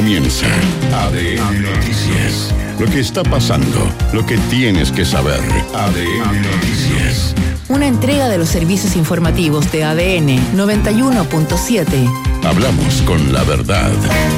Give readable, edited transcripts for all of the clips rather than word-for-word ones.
Comienza ADN Noticias. Lo que está pasando, lo que tienes que saber. ADN Noticias. Una entrega de los servicios informativos de ADN 91.7. Hablamos con la verdad.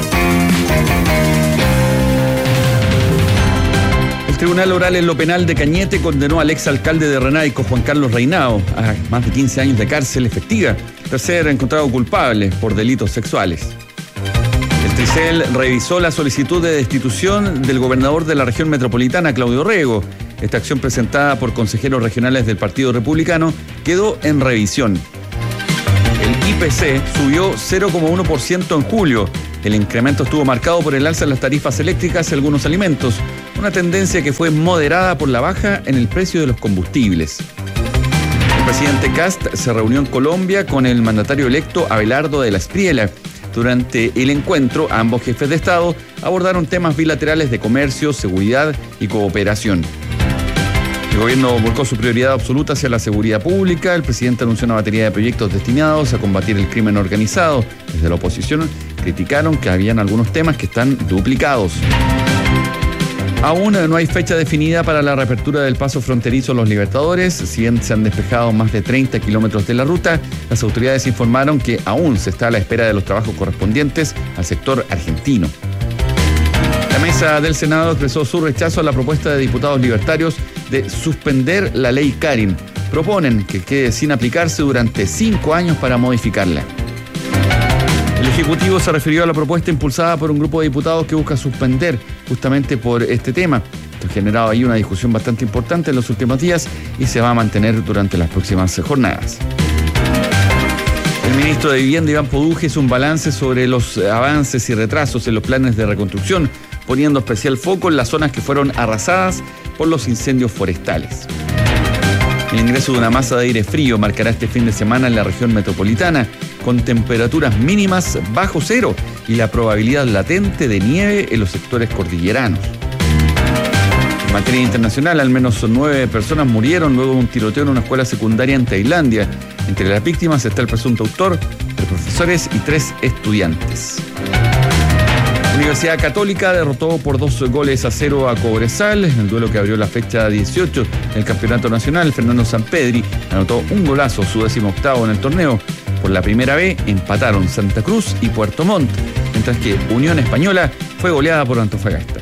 El Tribunal Oral en lo Penal de Cañete condenó al exalcalde de Renaico, Juan Carlos Reynao, a más de 15 años de cárcel efectiva, tras ser encontrado culpable por delitos sexuales. El Tricel revisó la solicitud de destitución del gobernador de la región metropolitana, Claudio Rego. Esta acción, presentada por consejeros regionales del Partido Republicano, quedó en revisión. El IPC subió 0,1% en julio. El incremento estuvo marcado por el alza en las tarifas eléctricas y algunos alimentos, una tendencia que fue moderada por la baja en el precio de los combustibles. El presidente Kast se reunió en Colombia con el mandatario electo Abelardo de la Espriella. Durante el encuentro, ambos jefes de Estado abordaron temas bilaterales de comercio, seguridad y cooperación. El gobierno volcó su prioridad absoluta hacia la seguridad pública. El presidente anunció una batería de proyectos destinados a combatir el crimen organizado. Desde la oposición criticaron que habían algunos temas que están duplicados. Aún no hay fecha definida para la reapertura del paso fronterizo Los Libertadores. Si bien se han despejado más de 30 kilómetros de la ruta, las autoridades informaron que aún se está a la espera de los trabajos correspondientes al sector argentino. La mesa del Senado expresó su rechazo a la propuesta de diputados libertarios de suspender la ley Karin. Proponen que quede sin aplicarse durante 5 años para modificarla. El Ejecutivo se refirió a la propuesta impulsada por un grupo de diputados que busca suspender justamente por este tema. Esto ha generado ahí una discusión bastante importante en los últimos días y se va a mantener durante las próximas jornadas. El ministro de Vivienda, Iván Poduje, hizo un balance sobre los avances y retrasos en los planes de reconstrucción, poniendo especial foco en las zonas que fueron arrasadas por los incendios forestales. El ingreso de una masa de aire frío marcará este fin de semana en la región metropolitana, con temperaturas mínimas bajo cero y la probabilidad latente de nieve en los sectores cordilleranos. En materia internacional, al menos 9 personas murieron luego de un tiroteo en una escuela secundaria en Tailandia. Entre las víctimas está el presunto autor, 3 profesores y 3 estudiantes. La Universidad Católica derrotó por 2-0 a Cobresal en el duelo que abrió la fecha 18 del Campeonato Nacional. Fernando Sampedri anotó un golazo, su 18º en el torneo. Por la primera vez empataron Santa Cruz y Puerto Montt, mientras que Unión Española fue goleada por Antofagasta.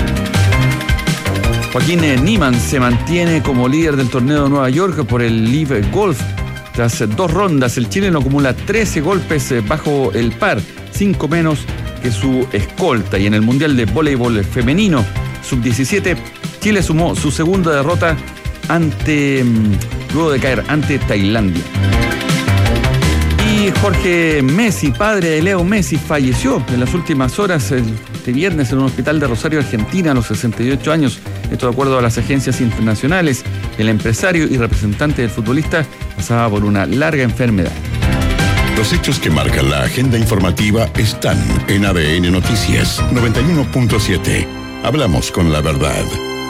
Joaquín Niemann se mantiene como líder del torneo de Nueva York por el Live Golf. Tras 2 rondas, el chileno acumula 13 golpes bajo el par, 5 menos que su escolta. Y en el Mundial de Voleibol Femenino Sub-17, Chile sumó su segunda derrota luego de caer ante Tailandia. Y Jorge Messi, padre de Leo Messi, falleció en las últimas horas este viernes en un hospital de Rosario, Argentina, a los 68 años. Esto de acuerdo a las agencias internacionales. El empresario y representante del futbolista pasaba por una larga enfermedad. Los hechos que marcan la agenda informativa están en ADN Noticias 91.7. Hablamos con la verdad.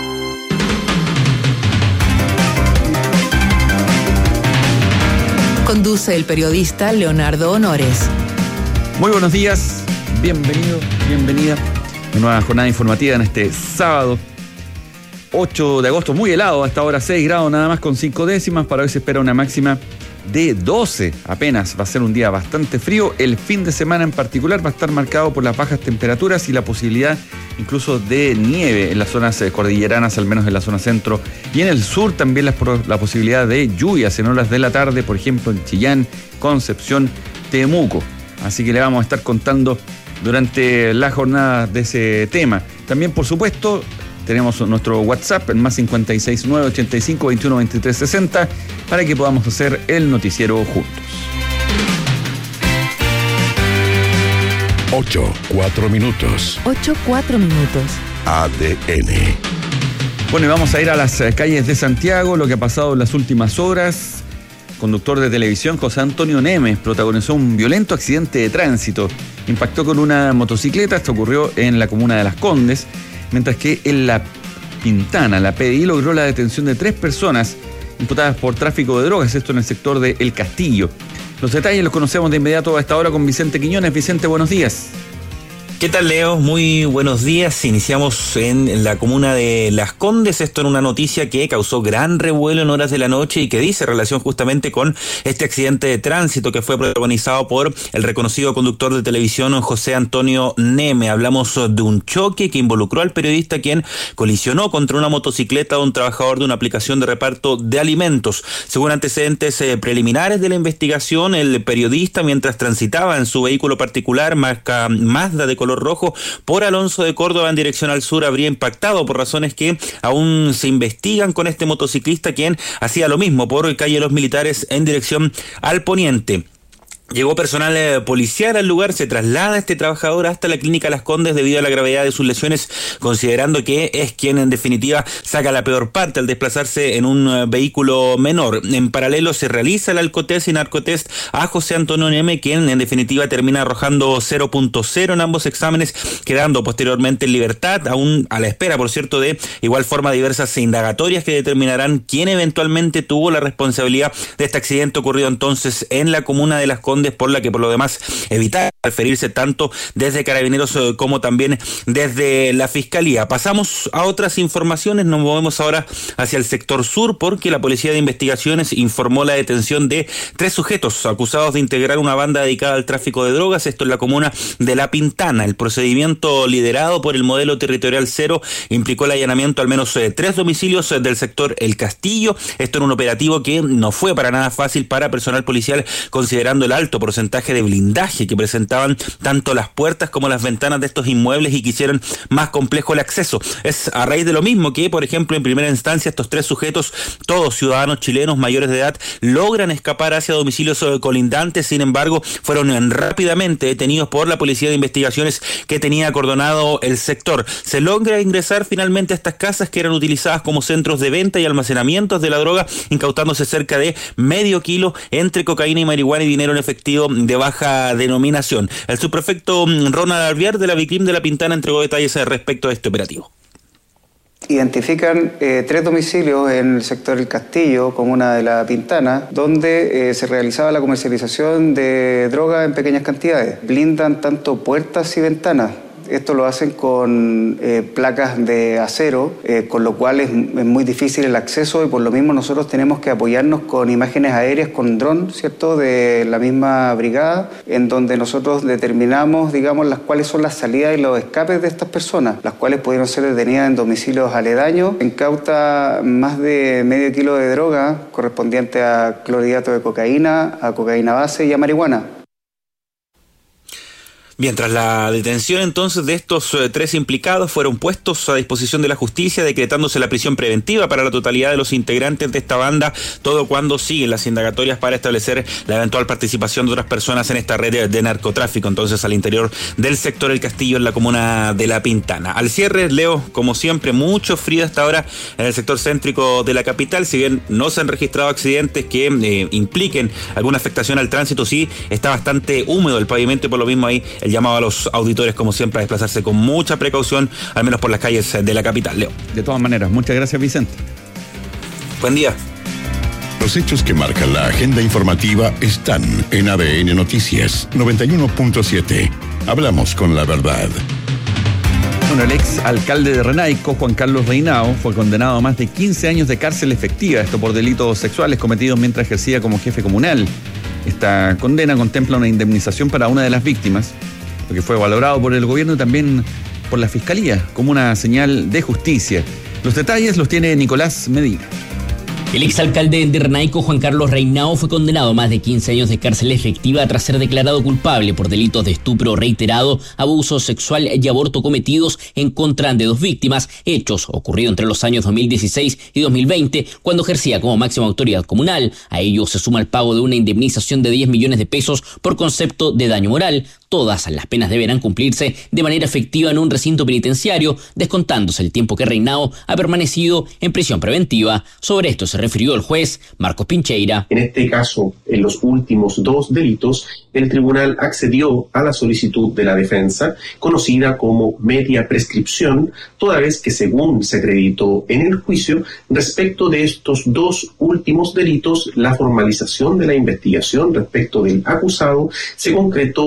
Conduce el periodista Leonardo Honores. Muy buenos días, bienvenido, bienvenida. Una nueva jornada informativa en este sábado 8 de agosto, muy helado, hasta ahora 6 grados nada más con 5 décimas. Para hoy se espera una máxima de 12 apenas. Va a ser un día bastante frío. El fin de semana en particular va a estar marcado por las bajas temperaturas y la posibilidad incluso de nieve en las zonas cordilleranas, al menos en la zona centro, y en el sur también la posibilidad de lluvias en horas de la tarde, por ejemplo en Chillán, Concepción, Temuco. Así que le vamos a estar contando durante la jornada de ese tema. También, por supuesto, tenemos nuestro WhatsApp, el más 569 85 21 23 60, para que podamos hacer el noticiero juntos. 8:04 minutos. 8:04 minutos. ADN. Bueno, y vamos a ir a las calles de Santiago, lo que ha pasado en las últimas horas. Conductor de televisión José Antonio Nemes protagonizó un violento accidente de tránsito. Impactó con una motocicleta, esto ocurrió en la comuna de Las Condes, mientras que en La Pintana, la PDI logró la detención de 3 personas imputadas por tráfico de drogas, esto en el sector de El Castillo. Los detalles los conocemos de inmediato a esta hora con Vicente Quiñones. Vicente, buenos días. ¿Qué tal, Leo? Muy buenos días. Iniciamos en la comuna de Las Condes. Esto en una noticia que causó gran revuelo en horas de la noche y que dice relación justamente con este accidente de tránsito que fue protagonizado por el reconocido conductor de televisión José Antonio Neme. Hablamos de un choque que involucró al periodista, quien colisionó contra una motocicleta de un trabajador de una aplicación de reparto de alimentos. Según antecedentes preliminares de la investigación, el periodista, mientras transitaba en su vehículo particular marca Mazda de color rojo por Alonso de Córdoba en dirección al sur, habría impactado por razones que aún se investigan con este motociclista, quien hacía lo mismo por calle Los Militares en dirección al poniente. Llegó personal policial al lugar, se traslada este trabajador hasta la clínica Las Condes debido a la gravedad de sus lesiones, considerando que es quien en definitiva saca la peor parte al desplazarse en un vehículo menor. En paralelo se realiza el alcotest y narcotest a José Antonio Neme, quien en definitiva termina arrojando 0.0 en ambos exámenes, quedando posteriormente en libertad, aún a la espera, por cierto, de igual forma diversas indagatorias que determinarán quién eventualmente tuvo la responsabilidad de este accidente ocurrido entonces en la comuna de Las Condes, por la que por lo demás evitar referirse tanto desde Carabineros como también desde la Fiscalía. Pasamos a otras informaciones, nos movemos ahora hacia el sector sur, porque la Policía de Investigaciones informó la detención de 3 sujetos acusados de integrar una banda dedicada al tráfico de drogas, esto en la comuna de La Pintana. El procedimiento, liderado por el modelo territorial 0, implicó el allanamiento al menos 3 domicilios del sector El Castillo, esto en un operativo que no fue para nada fácil para personal policial, considerando el alto porcentaje de blindaje que presentaban tanto las puertas como las ventanas de estos inmuebles y que hicieron más complejo el acceso. Es a raíz de lo mismo que, por ejemplo, en primera instancia estos 3 sujetos, todos ciudadanos chilenos mayores de edad, logran escapar hacia domicilios colindantes. Sin embargo, fueron rápidamente detenidos por la Policía de Investigaciones, que tenía acordonado el sector. Se logra ingresar finalmente a estas casas, que eran utilizadas como centros de venta y almacenamientos de la droga, incautándose cerca de medio kilo entre cocaína y marihuana y dinero en efectivo de baja denominación. El subprefecto Ronald Alviar de la Vicrim de La Pintana entregó detalles respecto a este operativo. Identifican 3 domicilios en el sector El Castillo, comuna de La Pintana, donde se realizaba la comercialización de droga en pequeñas cantidades. Blindan tanto puertas y ventanas. Esto lo hacen con placas de acero, con lo cual es muy difícil el acceso, y por lo mismo nosotros tenemos que apoyarnos con imágenes aéreas, con dron, ¿cierto?, de la misma brigada, en donde nosotros determinamos, digamos, cuáles son las salidas y los escapes de estas personas, las cuales pudieron ser detenidas en domicilios aledaños. Incauta más de medio kilo de droga correspondiente a clorhidrato de cocaína, a cocaína base y a marihuana. Mientras la detención entonces de estos 3 implicados, fueron puestos a disposición de la justicia, decretándose la prisión preventiva para la totalidad de los integrantes de esta banda, todo cuando siguen las indagatorias para establecer la eventual participación de otras personas en esta red de narcotráfico, entonces al interior del sector El Castillo, en la comuna de La Pintana. Al cierre, Leo, como siempre, mucho frío hasta ahora en el sector céntrico de la capital. Si bien no se han registrado accidentes que impliquen alguna afectación al tránsito, sí está bastante húmedo el pavimento, y por lo mismo ahí el llamado a los auditores, como siempre, a desplazarse con mucha precaución, al menos por las calles de la capital. Leo. De todas maneras, muchas gracias, Vicente. Buen día. Los hechos que marcan la agenda informativa están en ADN Noticias 91.7. Hablamos con la verdad. Bueno, el ex alcalde de Renaico, Juan Carlos Reinao, fue condenado a más de 15 años de cárcel efectiva, esto por delitos sexuales cometidos mientras ejercía como jefe comunal. Esta condena contempla una indemnización para una de las víctimas, lo que fue valorado por el gobierno y también por la Fiscalía como una señal de justicia. Los detalles los tiene Nicolás Medina. El exalcalde de Renaico, Juan Carlos Reinao, fue condenado a más de 15 años de cárcel efectiva tras ser declarado culpable por delitos de estupro reiterado, abuso sexual y aborto cometidos en contra de 2 víctimas, hechos ocurridos entre los años 2016 y 2020, cuando ejercía como máxima autoridad comunal. A ello se suma el pago de una indemnización de 10 millones de pesos por concepto de daño moral. Todas las penas deberán cumplirse de manera efectiva en un recinto penitenciario, descontándose el tiempo que Reinao ha permanecido en prisión preventiva. Sobre esto se refirió el juez Marcos Pincheira. En este caso, en los últimos 2 delitos, el tribunal accedió a la solicitud de la defensa, conocida como media prescripción, toda vez que, según se acreditó en el juicio, respecto de estos 2 últimos delitos, la formalización de la investigación respecto del acusado se concretó habiendo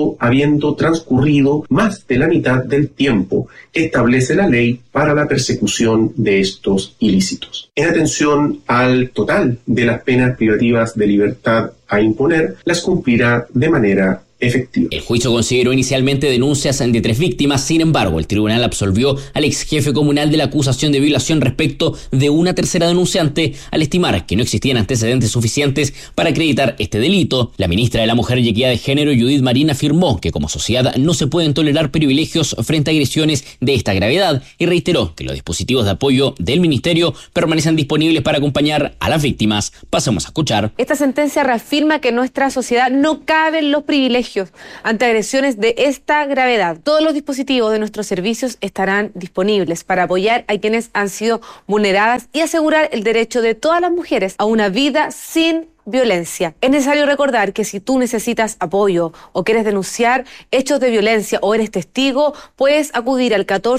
habiendo transcurrido más de la mitad del tiempo que establece la ley para la persecución de estos ilícitos. En atención al total de las penas privativas de libertad a imponer, las cumplirá de manera efectiva. El juicio consideró inicialmente denuncias de 3 víctimas, sin embargo, el tribunal absolvió al ex jefe comunal de la acusación de violación respecto de una tercera denunciante, al estimar que no existían antecedentes suficientes para acreditar este delito. La ministra de la Mujer y Equidad de Género, Judith Marín, afirmó que como sociedad no se pueden tolerar privilegios frente a agresiones de esta gravedad y reiteró que los dispositivos de apoyo del ministerio permanecen disponibles para acompañar a las víctimas. Pasemos a escuchar. Esta sentencia reafirma que en nuestra sociedad no caben los privilegios ante agresiones de esta gravedad. Todos los dispositivos de nuestros servicios estarán disponibles para apoyar a quienes han sido vulneradas y asegurar el derecho de todas las mujeres a una vida sin violencia. Es necesario recordar que si tú necesitas apoyo o quieres denunciar hechos de violencia o eres testigo, puedes acudir al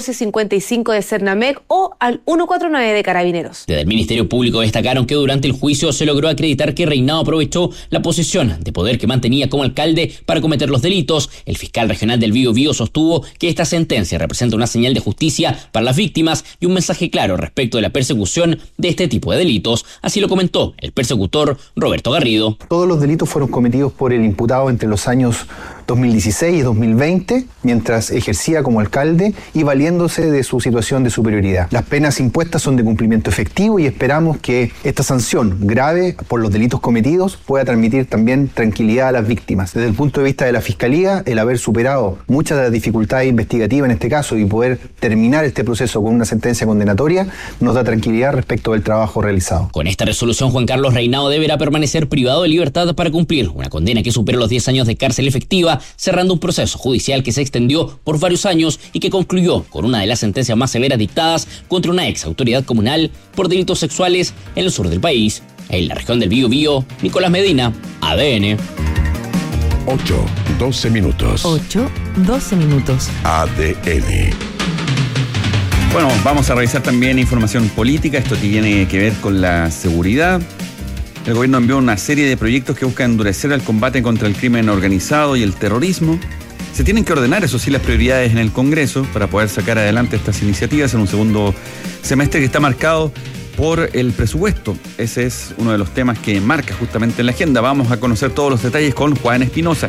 1455 de Cernamec o al 149 de Carabineros. Desde el Ministerio Público destacaron que durante el juicio se logró acreditar que Reinao aprovechó la posición de poder que mantenía como alcalde para cometer los delitos. El fiscal regional del Biobío sostuvo que esta sentencia representa una señal de justicia para las víctimas y un mensaje claro respecto de la persecución de este tipo de delitos. Así lo comentó el persecutor Roberto Garrido. Todos los delitos fueron cometidos por el imputado entre los años 2016 y 2020, mientras ejercía como alcalde y valiéndose de su situación de superioridad. Las penas impuestas son de cumplimiento efectivo y esperamos que esta sanción grave por los delitos cometidos pueda transmitir también tranquilidad a las víctimas. Desde el punto de vista de la Fiscalía, el haber superado muchas de las dificultades investigativas en este caso y poder terminar este proceso con una sentencia condenatoria nos da tranquilidad respecto del trabajo realizado. Con esta resolución, Juan Carlos Reinao deberá permanecer privado de libertad para cumplir una condena que supera los 10 años de cárcel efectiva, cerrando un proceso judicial que se extendió por varios años y que concluyó con una de las sentencias más severas dictadas contra una ex autoridad comunal por delitos sexuales en el sur del país. En la región del Biobío, Nicolás Medina, ADN. 8:12 minutos. 8:12 minutos. ADN. Bueno, vamos a revisar también información política, esto tiene que ver con la seguridad. El gobierno envió una serie de proyectos que buscan endurecer el combate contra el crimen organizado y el terrorismo. Se tienen que ordenar, eso sí, las prioridades en el Congreso para poder sacar adelante estas iniciativas en un segundo semestre que está marcado por el presupuesto. Ese es uno de los temas que marca justamente en la agenda. Vamos a conocer todos los detalles con Juan Espinosa.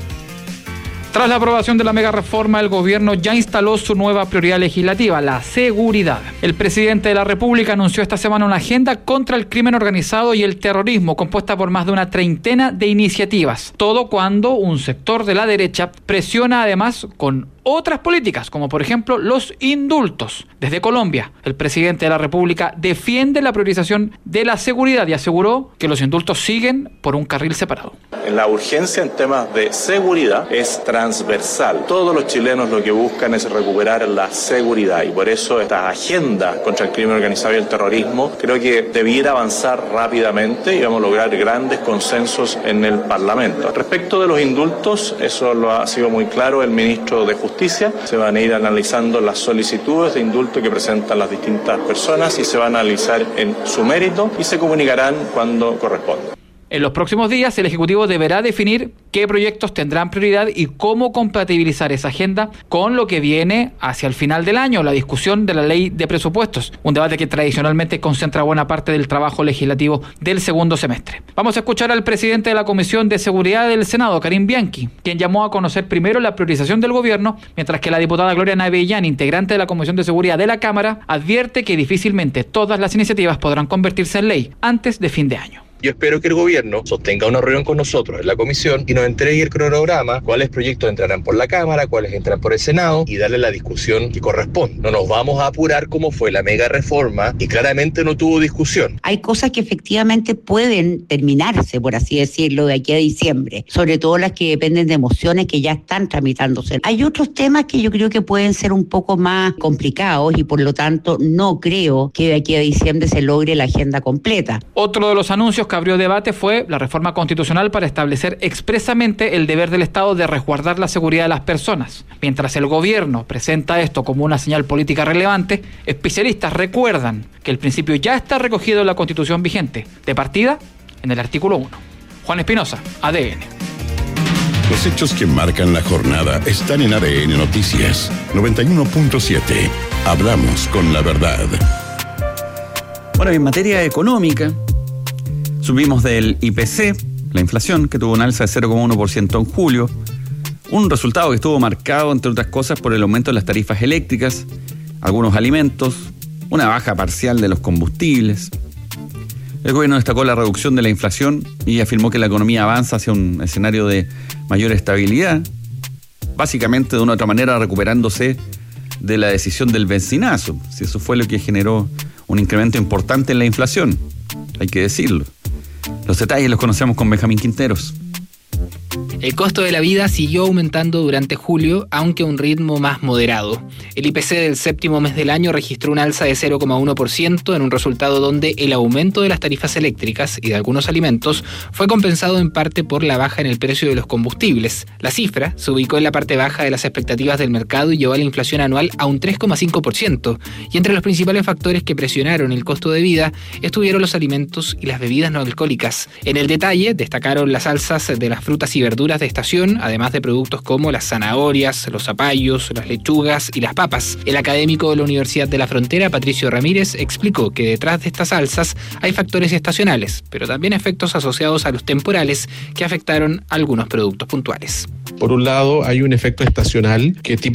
Tras la aprobación de la mega reforma, el gobierno ya instaló su nueva prioridad legislativa, la seguridad. El presidente de la República anunció esta semana una agenda contra el crimen organizado y el terrorismo, compuesta por más de una treintena de iniciativas. Todo cuando un sector de la derecha presiona además con otras políticas, como por ejemplo los indultos. Desde Colombia, el presidente de la República defiende la priorización de la seguridad y aseguró que los indultos siguen por un carril separado. La urgencia en temas de seguridad es transversal. Todos los chilenos lo que buscan es recuperar la seguridad y por eso esta agenda contra el crimen organizado y el terrorismo creo que debiera avanzar rápidamente y vamos a lograr grandes consensos en el Parlamento. Respecto de los indultos, eso lo ha sido muy claro el ministro de Justicia. Se van a ir analizando las solicitudes de indulto que presentan las distintas personas y se van a analizar en su mérito y se comunicarán cuando corresponda. En los próximos días, el Ejecutivo deberá definir qué proyectos tendrán prioridad y cómo compatibilizar esa agenda con lo que viene hacia el final del año, la discusión de la ley de presupuestos, un debate que tradicionalmente concentra buena parte del trabajo legislativo del segundo semestre. Vamos a escuchar al presidente de la Comisión de Seguridad del Senado, Karim Bianchi, quien llamó a conocer primero la priorización del gobierno, mientras que la diputada Gloria Navellán, integrante de la Comisión de Seguridad de la Cámara, advierte que difícilmente todas las iniciativas podrán convertirse en ley antes de fin de año. Yo espero que el gobierno sostenga una reunión con nosotros en la comisión y nos entregue el cronograma, cuáles proyectos entrarán por la Cámara, cuáles entrarán por el Senado y darle la discusión que corresponde. No nos vamos a apurar como fue la mega reforma y claramente no tuvo discusión. Hay cosas que efectivamente pueden terminarse, por así decirlo, de aquí a diciembre, sobre todo las que dependen de mociones que ya están tramitándose. Hay otros temas que yo creo que pueden ser un poco más complicados y por lo tanto no creo que de aquí a diciembre se logre la agenda completa. Otro de los anuncios que abrió debate fue la reforma constitucional para establecer expresamente el deber del Estado de resguardar la seguridad de las personas. Mientras el gobierno presenta esto como una señal política relevante, especialistas recuerdan que el principio ya está recogido en la Constitución vigente, de partida en el artículo 1. Juan Espinosa, ADN. Los hechos que marcan la jornada están en ADN Noticias 91.7. Hablamos con la verdad. Bueno, en materia económica, subimos del IPC, la inflación, que tuvo un alza de 0,1% en julio, un resultado que estuvo marcado, entre otras cosas, por el aumento de las tarifas eléctricas, algunos alimentos, una baja parcial de los combustibles. El gobierno destacó la reducción de la inflación y afirmó que la economía avanza hacia un escenario de mayor estabilidad, básicamente de una u otra manera recuperándose de la decisión del benzinazo, si eso fue lo que generó un incremento importante en la inflación, hay que decirlo. Los detalles los conocemos con Benjamín Quinteros. El costo de la vida siguió aumentando durante julio, aunque a un ritmo más moderado. El IPC del séptimo mes del año registró un alza de 0,1% en un resultado donde el aumento de las tarifas eléctricas y de algunos alimentos fue compensado en parte por la baja en el precio de los combustibles. La cifra se ubicó en la parte baja de las expectativas del mercado y llevó a la inflación anual a un 3,5%. Y entre los principales factores que presionaron el costo de vida estuvieron los alimentos y las bebidas no alcohólicas. En el detalle destacaron las alzas de las frutas y verduras de estación, además de productos como las zanahorias, los zapallos, las lechugas y las papas. El académico de la Universidad de la Frontera, Patricio Ramírez, explicó que detrás de estas alzas hay factores estacionales, pero también efectos asociados a los temporales que afectaron algunos productos puntuales. Por un lado, hay un efecto estacional que típicamente